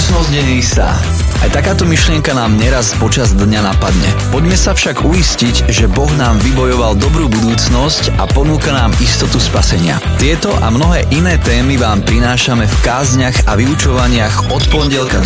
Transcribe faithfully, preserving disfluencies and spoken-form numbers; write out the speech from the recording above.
budúcnosť nie je istá. Aj takáto myšlienka nám neraz počas dňa napadne. Poďme sa však uistiť, že Boh nám vybojoval dobrú budúcnosť a ponúka nám istotu spasenia. Tieto a mnohé iné témy vám prinášame v kázniach a vyučovaniach od pondelka do